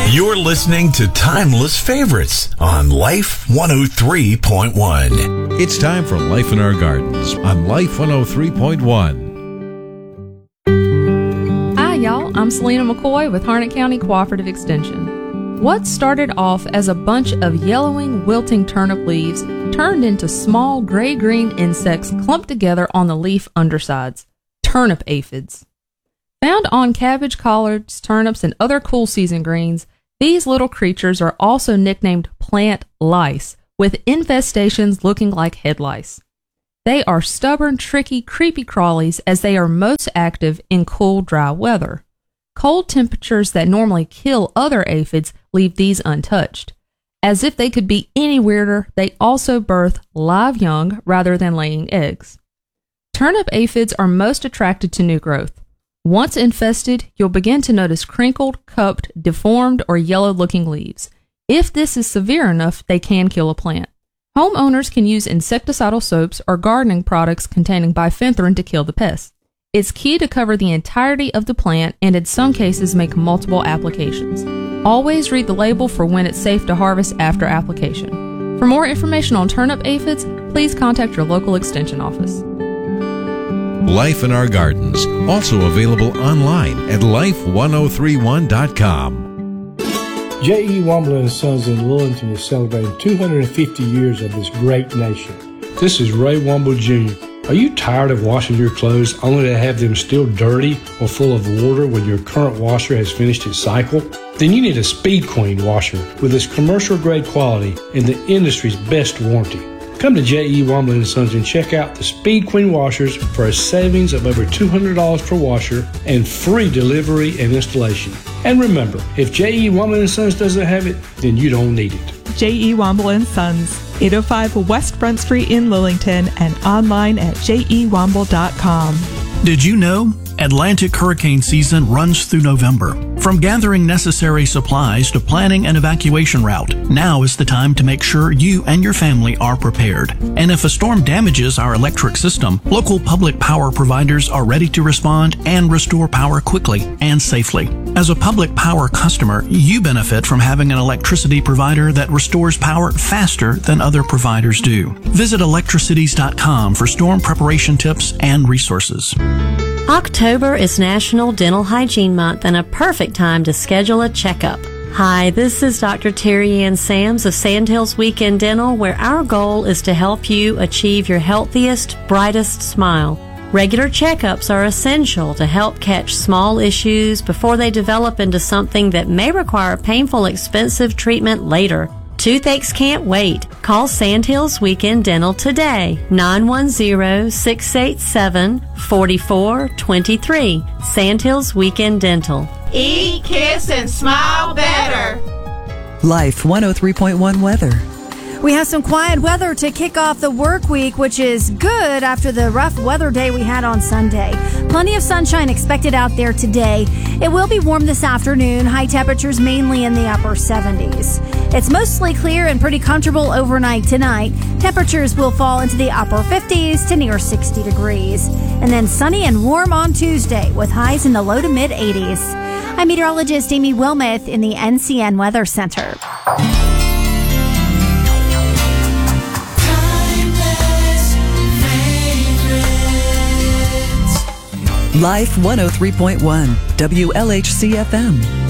You're listening to Timeless Favorites on Life 103.1. It's time for Life in Our Gardens on Life 103.1. Hi, y'all. I'm Selena McCoy with Harnett County Cooperative Extension. What started off as a bunch of yellowing, wilting turnip leaves turned into small gray-green insects clumped together on the leaf undersides. Turnip aphids. Found on cabbage, collards, turnips, and other cool season greens, these little creatures are also nicknamed plant lice, with infestations looking like head lice. They are stubborn, tricky, creepy crawlies as they are most active in cool, dry weather. Cold temperatures that normally kill other aphids leave these untouched. As if they could be any weirder, they also birth live young rather than laying eggs. Turnip aphids are most attracted to new growth. Once infested, you'll begin to notice crinkled, cupped, deformed, or yellow-looking leaves. If this is severe enough, they can kill a plant. Homeowners can use insecticidal soaps or gardening products containing bifenthrin to kill the pests. It's key to cover the entirety of the plant and in some cases make multiple applications. Always read the label for when it's safe to harvest after application. For more information on turnip aphids, please contact your local extension office. Life in Our Gardens, also available online at life1031.com. J.E. Womble & Sons in Lillington is celebrating 250 years of this great nation. This is Ray Womble Jr. Are you tired of washing your clothes only to have them still dirty or full of water when your current washer has finished its cycle? Then you need a Speed Queen washer with its commercial-grade quality and the industry's best warranty. Come to J.E. Womble & Sons and check out the Speed Queen washers for a savings of over $200 per washer and free delivery and installation. And remember, if J.E. Womble & Sons doesn't have it, then you don't need it. J.E. Womble & Sons, 805 West Front Street in Lillington and online at jewomble.com. Did you know? Atlantic hurricane season runs through November. From gathering necessary supplies to planning an evacuation route, now is the time to make sure you and your family are prepared. And if a storm damages our electric system, local public power providers are ready to respond and restore power quickly and safely. As a public power customer, you benefit from having an electricity provider that restores power faster than other providers do. Visit electricities.com for storm preparation tips and resources. October is National Dental Hygiene Month and a perfect time to schedule a checkup. Hi, this is Dr. Terry Ann Sams of Sandhills Weekend Dental, where our goal is to help you achieve your healthiest, brightest smile. Regular checkups are essential to help catch small issues before they develop into something that may require painful, expensive treatment later. Toothaches can't wait. Call Sandhills Weekend Dental today, 910-687-4423. Sandhills Weekend Dental. Eat, kiss, and smile better. Life 103.1 weather. We have some quiet weather to kick off the work week, which is good after the rough weather day we had on Sunday. Plenty of sunshine expected out there today. It will be warm this afternoon, high temperatures mainly in the upper 70s. It's mostly clear and pretty comfortable overnight tonight. Temperatures will fall into the upper 50s to near 60 degrees. And then sunny and warm on Tuesday with highs in the low to mid 80s. I'm meteorologist Amy Wilmoth in the NCN Weather Center. Life 103.1 WLHC FM.